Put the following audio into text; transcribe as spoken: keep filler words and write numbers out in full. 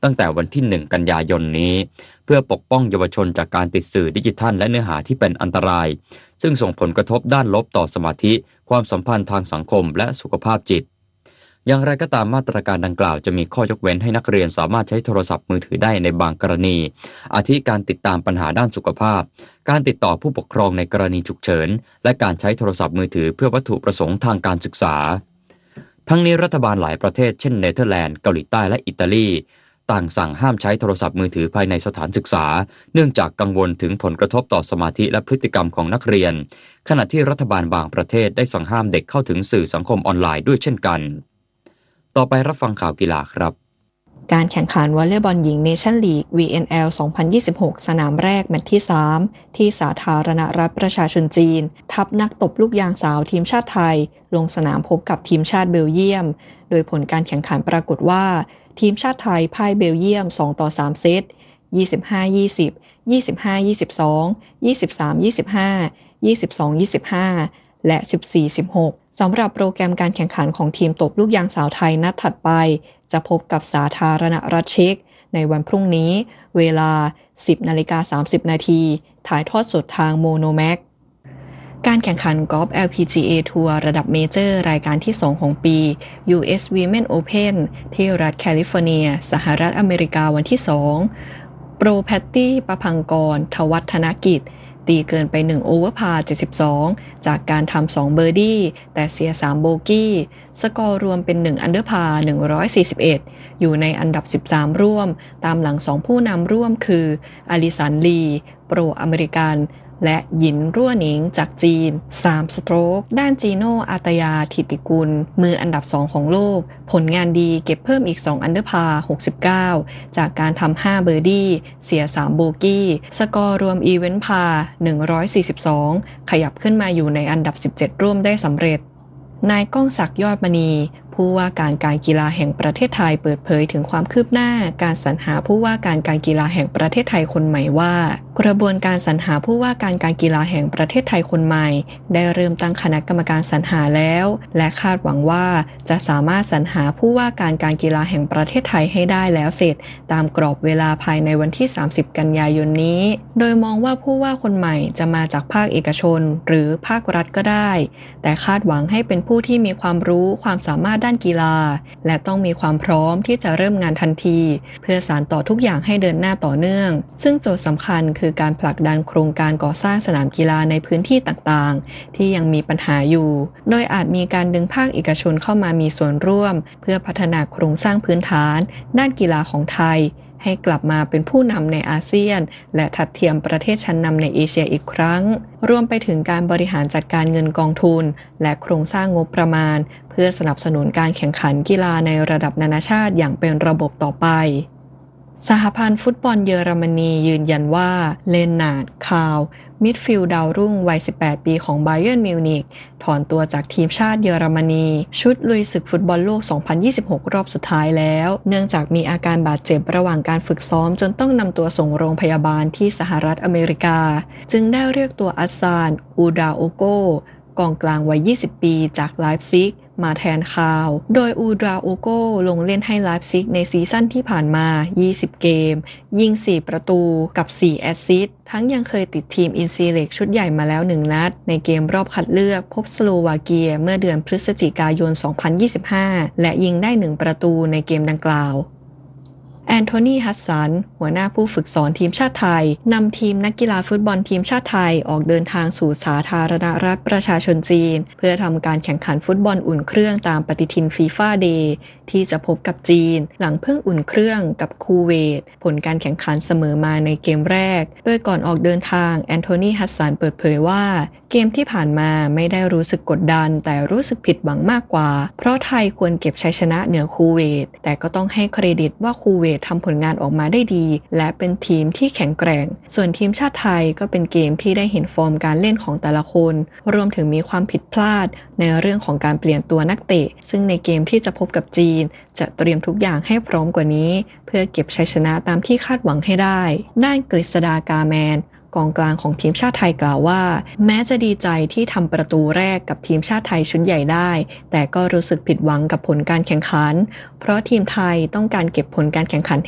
ตั้งแต่วันที่หนึ่งกันยายนนี้เพื่อปกป้องเยาวชนจากการติดสื่อดิจิทัลและเนื้อหาที่เป็นอันตรายซึ่งส่งผลกระทบด้านลบต่อสมาธิความสัมพันธ์ทางสังคมและสุขภาพจิตอย่างไรก็ตามมาตรการดังกล่าวจะมีข้อยกเว้นให้นักเรียนสามารถใช้โทรศัพท์มือถือได้ในบางกรณีอาทิการติดตามปัญหาด้านสุขภาพการติดต่อผู้ปกครองในกรณีฉุกเฉินและการใช้โทรศัพท์มือถือเพื่อวัตถุประสงค์ทางการศึกษาทั้งนี้รัฐบาลหลายประเทศเช่นเนเธอร์แลนด์เกาหลีใต้และอิตาลีต่างสั่งห้ามใช้โทรศัพท์มือถือภายในสถานศึกษาเนื่องจากกังวลถึงผลกระทบต่อสมาธิและพฤติกรรมของนักเรียนขณะที่รัฐบาลบางประเทศได้สั่งห้ามเด็กเข้าถึงสื่อสังคมออนไลน์ด้วยเช่นกันต่อไปรับฟังข่าวกีฬาครับการแข่งขันวอลเลย์บอลหญิงเนชั่นลีก วี เอ็น แอล สองพันยี่สิบหก สนามแรกแมตช์ที่สามที่สาธารณรัฐประชาชนจีนทัพนักตบลูกยางสาวทีมชาติไทยลงสนามพบกับทีมชาติเบลเยียมโดยผลการแข่งขันปรากฏว่าทีมชาติไทยพ่ายเบลเยียมสองต่อสามเซต ยี่สิบห้า ยี่สิบ ยี่สิบห้า ยี่สิบสอง ยี่สิบสาม ยี่สิบห้า ยี่สิบสอง ยี่สิบห้า และ สิบสี่ สิบหก สำหรับโปรแกรมการแข่งขันของทีมตบลูกยางสาวไทยนัดถัดไปจะพบกับสาธารณรัฐเช็กในวันพรุ่งนี้เวลา สิบนาฬิกาสามสิบนาที ถ่ายทอดสดทางโมโนแม็กการแข่งขันกอล์ฟ แอล พี จี เอ ทัวร์ระดับเมเจอร์รายการที่สองของปี ยู เอส Women Open ที่รัฐแคลิฟอร์เนียสหรัฐอเมริกาวันที่สองโปรแพตตี้ประพังกรทวัฒนกิจตีเกินไปหนึ่งโอเวอร์พาร์เจ็ดสิบสองจากการทำสองเบอร์ดี้แต่เสียสามโบกี้สกอร์รวมเป็นหนึ่งอันเดอร์พาร์หนึ่งร้อยสี่สิบเอ็ดอยู่ในอันดับสิบสามร่วมตามหลังสองผู้นำร่วมคืออลิสันลีโปรอเมริกันและหยินรั่วหนิงจากจีนสามสโตรกด้านจีโน่อาตยาธิติกุลมืออันดับสองของโลกผลงานดีเก็บเพิ่มอีกสองอันเดอร์พาร์หกสิบเก้าจากการทำห้าเบอร์ดี้เสียสามโบกี้สกอร์รวมอีเวนต์พาร์หนึ่งร้อยสี่สิบสองขยับขึ้นมาอยู่ในอันดับสิบเจ็ดร่วมได้สำเร็จนายก้องศักดิ์ยอดมณีผู้ว่าการการกีฬาแห่งประเทศไทยเปิดเผยถึงความคืบหน้าการสรรหาผู้ว่าการการกีฬาแห่งประเทศไทยคนใหม่ว่ากระบวนการสรรหาผู้ว่าการการกีฬาแห่งประเทศไทยคนใหม่ได้เริ่มตั้งคณะกรรมการสรรหาแล้วและคาดหวังว่าจะสามารถสรรหาผู้ว่าการการกีฬาแห่งประเทศไทยให้ได้แล้วเสร็จตามกรอบเวลาภายในวันที่สามสิบกันยายนนี้โดยมองว่าผู้ว่าคนใหม่จะมาจากภาคเอกชนหรือภาครัฐก็ได้แต่คาดหวังให้เป็นผู้ที่มีความรู้ความสามารถด้านกีฬาและต้องมีความพร้อมที่จะเริ่มงานทันทีเพื่อสานต่อทุกอย่างให้เดินหน้าต่อเนื่องซึ่งโจทย์สำคัญคือการผลักดันโครงการก่อสร้างสนามกีฬาในพื้นที่ต่างๆที่ยังมีปัญหาอยู่โดยอาจมีการดึงภาคเอกชนเข้ามามีส่วนร่วมเพื่อพัฒนาโครงสร้างพื้นฐานด้านกีฬาของไทยให้กลับมาเป็นผู้นำในอาเซียนและทัดเทียมประเทศชั้นนำในเอเชียอีกครั้งรวมไปถึงการบริหารจัดการเงินกองทุนและโครงสร้างงบประมาณเพื่อสนับสนุนการแข่งขันกีฬาในระดับนานาชาติอย่างเป็นระบบต่อไปสหพันธ์ฟุตบอลเยอรมนียืนยันว่าเลนนาร์ด คาร์ลมิดฟิลด์ดาวรุ่งวัยสิบแปดปีของบาเยิร์นมิวนิกถอนตัวจากทีมชาติเยอรมนีชุดลุยศึกฟุตบอลโลกสองพันยี่สิบหกรอบสุดท้ายแล้วเนื่องจากมีอาการบาดเจ็บระหว่างการฝึกซ้อมจนต้องนำตัวส่งโรงพยาบาลที่สหรัฐอเมริกาจึงได้เรียกตัวอัสซานอูดาโอโกกองกลางวัยยี่สิบปีจากไลป์ซิกมาแทนคาวโดยอูดราโอโกลงเล่นให้ไลป์ซิกในซีซั่นที่ผ่านมายี่สิบเกมยิงสี่ประตูกับสี่แอสซิสต์ทั้งยังเคยติดทีมอินซีเล็กชุดใหญ่มาแล้วหนึ่งนัดในเกมรอบคัดเลือกพบสโลวาเกียเมื่อเดือนพฤศจิกายนสองพันยี่สิบห้าและยิงได้หนึ่งประตูในเกมดังกล่าวแอนโทนี ฮัสสันหัวหน้าผู้ฝึกสอนทีมชาติไทยนำทีมนักกีฬาฟุตบอลทีมชาติไทยออกเดินทางสู่สาธารณรัฐประชาชนจีนเพื่อทำการแข่งขันฟุตบอลอุ่นเครื่องตามปฏิทินฟีฟ่าเดย์ที่จะพบกับจีนหลังเพิ่งอุ่นเครื่องกับคูเวตผลการแข่งขันเสมอมาในเกมแรกโดยก่อนออกเดินทางแอนโทนี ฮัสสันเปิดเผยว่าเกมที่ผ่านมาไม่ได้รู้สึกกดดันแต่รู้สึกผิดหวังมากกว่าเพราะไทยควรเก็บชัยชนะเหนือคูเวตแต่ก็ต้องให้เครดิตว่าคูเวตทำผลงานออกมาได้ดีและเป็นทีมที่แข็งแกร่งส่วนทีมชาติไทยก็เป็นเกมที่ได้เห็นฟอร์มการเล่นของแต่ละคนรวมถึงมีความผิดพลาดในเรื่องของการเปลี่ยนตัวนักเตะซึ่งในเกมที่จะพบกับจีนจะเตรียมทุกอย่างให้พร้อมกว่านี้เพื่อเก็บชัยชนะตามที่คาดหวังให้ได้ด้านกฤษฎากาแมนกองกลางของทีมชาติไทยกล่าวว่าแม้จะดีใจที่ทำประตูแรกกับทีมชาติไทยชุดใหญ่ได้แต่ก็รู้สึกผิดหวังกับผลการแข่งขันเพราะทีมไทยต้องการเก็บผลการแข่งขัน